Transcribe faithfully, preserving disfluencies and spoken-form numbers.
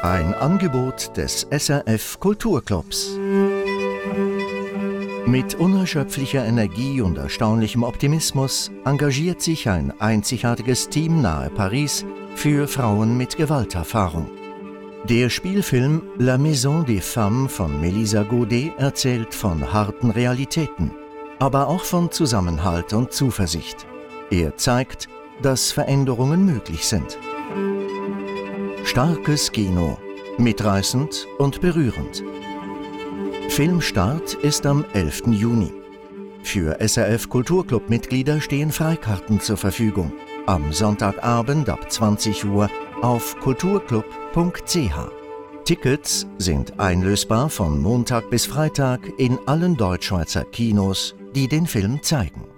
Ein Angebot des S R F Kulturclubs. Mit unerschöpflicher Energie und erstaunlichem Optimismus engagiert sich ein einzigartiges Team nahe Paris für Frauen mit Gewalterfahrung. Der Spielfilm La Maison des Femmes von Melissa Gaudet erzählt von harten Realitäten, aber auch von Zusammenhalt und Zuversicht. Er zeigt, dass Veränderungen möglich sind. Starkes Kino, mitreißend und berührend. Filmstart ist am elften Juni. Für S R F Kulturclub-Mitglieder stehen Freikarten zur Verfügung. Am Sonntagabend ab zwanzig Uhr auf kulturclub punkt c h. Tickets sind einlösbar von Montag bis Freitag in allen Deutschschweizer Kinos, die den Film zeigen.